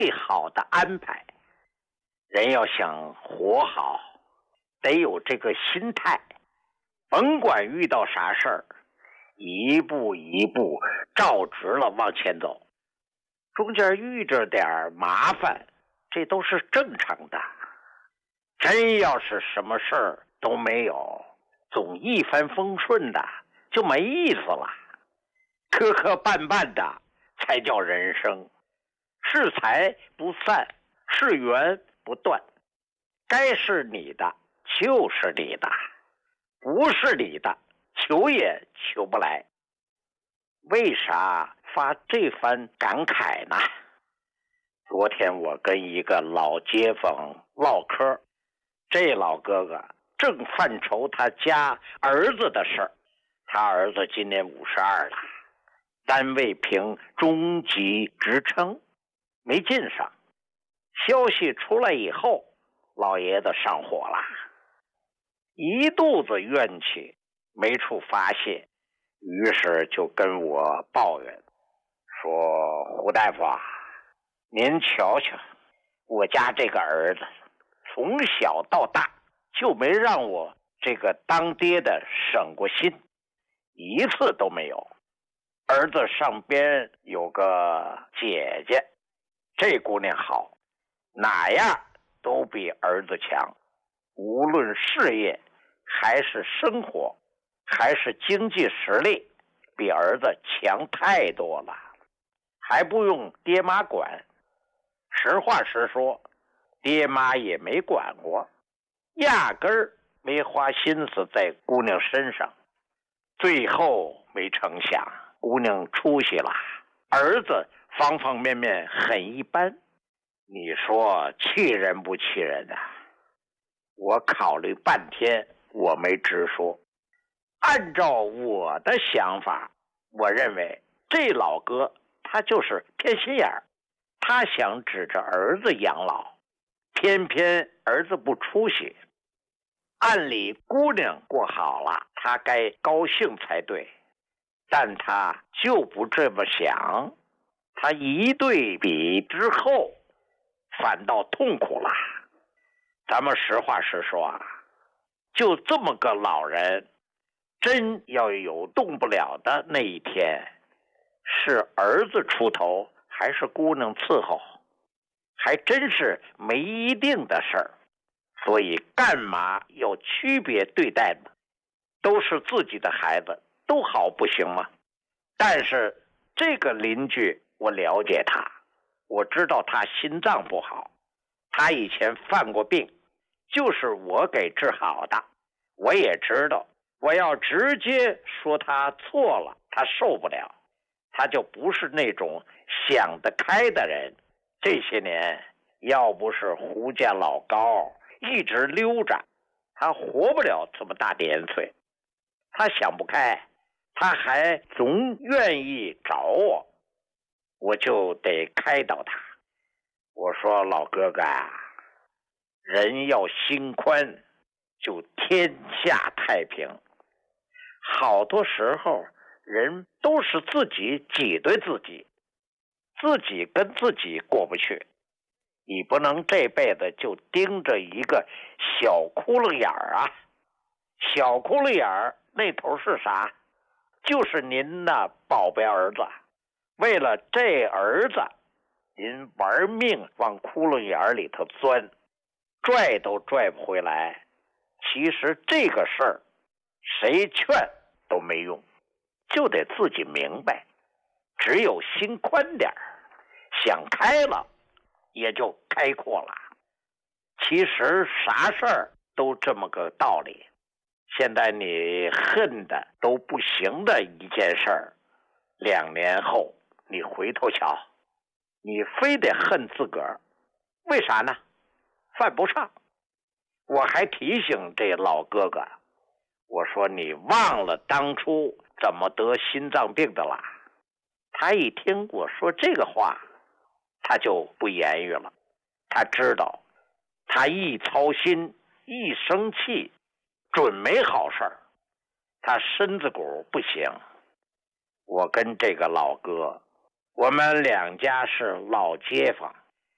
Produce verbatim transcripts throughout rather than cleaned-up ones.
最好的安排。人要想活好，得有这个心态，甭管遇到啥事儿，一步一步照直了往前走。中间遇着点麻烦，这都是正常的。真要是什么事儿都没有，总一帆风顺的，就没意思了。磕磕绊绊的才叫人生，是财不散，是缘不断。该是你的就是你的，不是你的求也求不来。为啥发这番感慨呢？昨天我跟一个老街坊唠嗑，这老哥哥正犯愁他家儿子的事儿。他儿子今年五十二了，单位评中级职称，没进上。消息出来以后，老爷子上火了，一肚子怨气没处发泄，于是就跟我抱怨说：胡大夫啊，您瞧瞧，我家这个儿子从小到大就没让我这个当爹的省过心，一次都没有。儿子上边有个姐姐，这姑娘好，哪样都比儿子强，无论事业还是生活还是经济实力，比儿子强太多了，还不用爹妈管。实话实说，爹妈也没管过，压根儿没花心思在姑娘身上。最后没成想，姑娘出息了，儿子方方面面很一般。你说气人不气人啊？我考虑半天，我没直说。按照我的想法，我认为这老哥他就是偏心眼儿，他想指着儿子养老，偏偏儿子不出息。按理姑娘过好了，他该高兴才对，但他就不这么想。他一对比之后，反倒痛苦了。咱们实话实说啊，就这么个老人，真要有动不了的那一天，是儿子出头还是姑娘伺候，还真是没一定的事儿。所以干嘛要区别对待呢？都是自己的孩子，都好不行吗？但是这个邻居我了解他，我知道他心脏不好，他以前犯过病，就是我给治好的。我也知道，我要直接说他错了，他受不了，他就不是那种想得开的人。这些年要不是胡家老高一直溜着，他活不了这么大年岁。他想不开，他还总愿意找我，我就得开导他。我说老哥哥啊，人要心宽，就天下太平。好多时候人都是自己挤兑自己，自己跟自己过不去。你不能这辈子就盯着一个小窟窿眼儿啊！小窟窿眼儿那头是啥？就是您那宝贝儿子。为了这儿子，您玩命往窟窿眼里头钻，拽都拽不回来。其实这个事儿，谁劝都没用，就得自己明白。只有心宽点儿，想开了，也就开阔了。其实啥事儿都这么个道理。现在你恨的都不行的一件事儿，两年后你回头瞧，你非得恨自个儿，为啥呢？犯不上。我还提醒这老哥哥，我说你忘了当初怎么得心脏病的啦？他一听我说这个话，他就不言语了。他知道，他一操心一生气，准没好事儿。他身子骨不行。我跟这个老哥，我们两家是老街坊，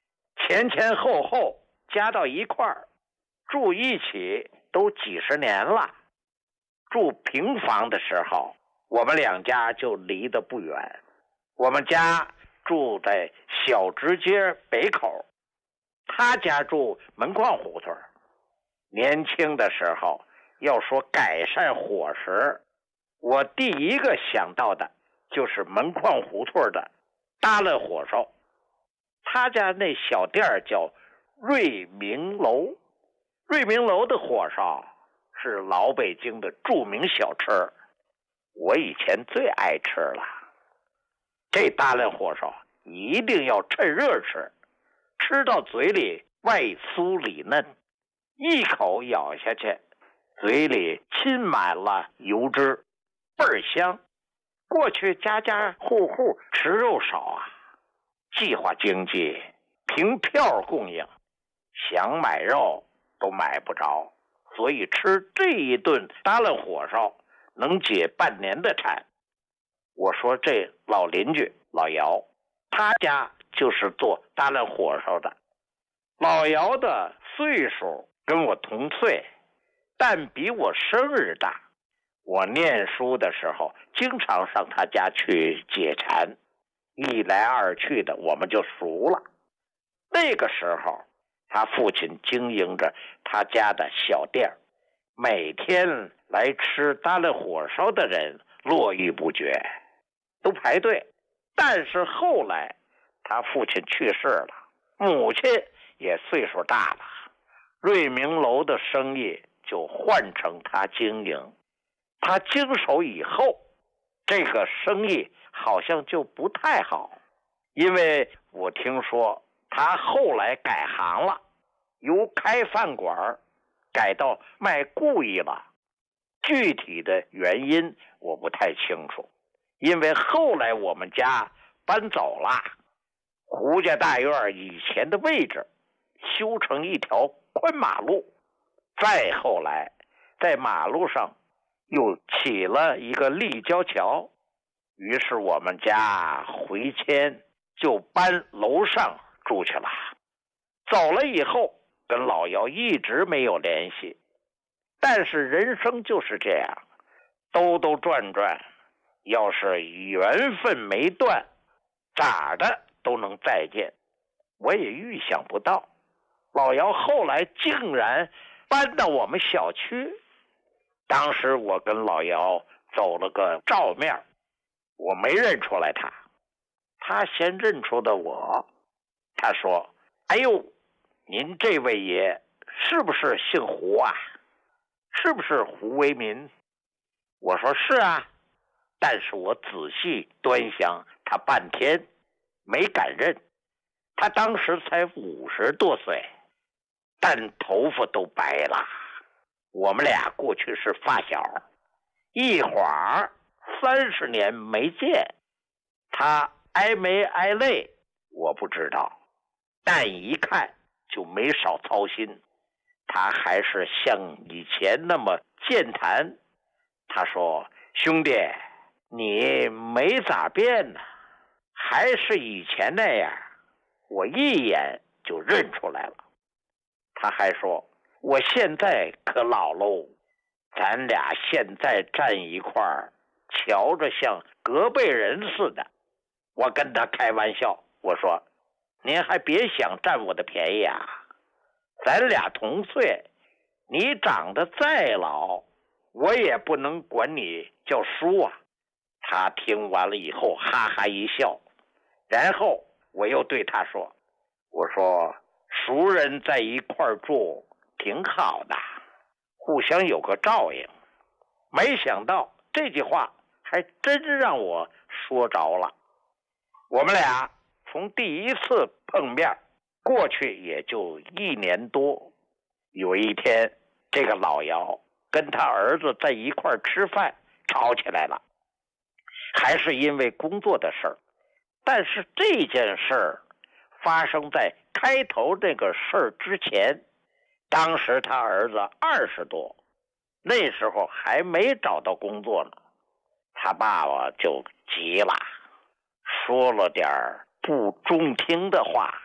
前前后后加到一块儿，住一起都几十年了。住平房的时候，我们两家就离得不远。我们家住在小直街北口，他家住门框胡同。年轻的时候要说改善伙食，我第一个想到的就是门框胡同的搭乐火烧。他家那小店叫瑞明楼，瑞明楼的火烧是老北京的著名小吃，我以前最爱吃了。这搭乐火烧一定要趁热吃，吃到嘴里外酥里嫩，一口咬下去，嘴里浸满了油脂，倍儿香。过去家家户户吃肉少啊，计划经济，凭票供应，想买肉都买不着，所以吃这一顿搭乐火烧能解半年的馋。我说这老邻居老姚，他家就是做搭乐火烧的。老姚的岁数跟我同岁，但比我生日大。我念书的时候经常上他家去解馋，一来二去的我们就熟了。那个时候他父亲经营着他家的小店，每天来吃搭乐火烧的人络绎不绝，都排队。但是后来他父亲去世了，母亲也岁数大了，瑞明楼的生意就换成他经营。他经手以后，这个生意好像就不太好，因为我听说他后来改行了，由开饭馆改到卖故意了。具体的原因我不太清楚，因为后来我们家搬走了，胡家大院以前的位置修成一条宽马路，再后来在马路上又起了一个立交桥，于是我们家回迁就搬楼上住去了。走了以后跟老姚一直没有联系，但是人生就是这样，兜兜转转，要是缘分没断，咋的都能再见。我也预想不到老姚后来竟然搬到我们小区。当时我跟老姚走了个照面，我没认出来他，他先认出的我。他说：哎呦，您这位爷是不是姓胡啊？是不是胡为民？我说是啊，但是我仔细端详他半天没敢认。他当时才五十多岁，但头发都白了。我们俩过去是发小，一晃儿三十年没见，他挨没挨累我不知道，但一看就没少操心。他还是像以前那么健谈。他说：兄弟，你没咋变呢，还是以前那样。我一眼就认出来了。他还说：我现在可老喽，咱俩现在站一块儿，瞧着像隔辈人似的。我跟他开玩笑，我说：您还别想占我的便宜啊，咱俩同岁，你长得再老，我也不能管你叫叔啊。他听完了以后哈哈一笑，然后我又对他说：我说熟人在一块儿住挺好的，互相有个照应。没想到这句话还真让我说着了。我们俩从第一次碰面过去也就一年多。有一天，这个老姚跟他儿子在一块儿吃饭，吵起来了，还是因为工作的事儿。但是这件事儿发生在开头这个事儿之前。当时他儿子二十多，那时候还没找到工作呢。他爸爸就急了，说了点不中听的话，